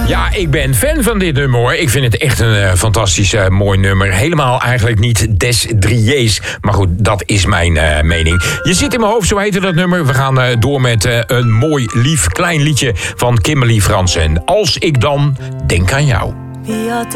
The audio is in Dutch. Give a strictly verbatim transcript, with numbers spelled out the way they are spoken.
Ja, ik ben fan van dit nummer hoor. Ik vind het echt een uh, fantastisch uh, mooi nummer. Helemaal eigenlijk niet des drieërs. Maar goed, dat is mijn uh, mening. Je zit in mijn hoofd, zo heette dat nummer. We gaan uh, door met uh, een mooi, lief, klein liedje van Kimberly Fransen. Als ik dan denk aan jou. Wie had